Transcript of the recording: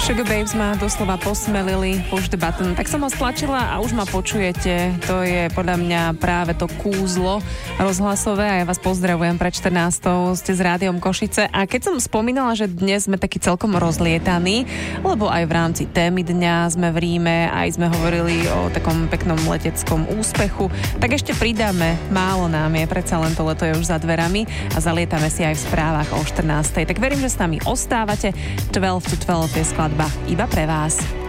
Sugar Babes ma doslova posmelili, push the button. Tak som ho stlačila a už ma počujete. To je podľa mňa práve to kúzlo rozhlasové a ja vás pozdravujem pre 14. Ste s Rádiom Košice. A keď som spomínala, že dnes sme takí celkom rozlietaní, lebo aj v rámci témy dňa sme v Ríme, aj sme hovorili o takom peknom leteckom úspechu, tak ešte pridáme, málo nám je, predsa len to leto je už za dverami a zalietame si aj v správach o 14. Tak verím, že s nami ostávate. 12 to 12 je skladba iba pre vás.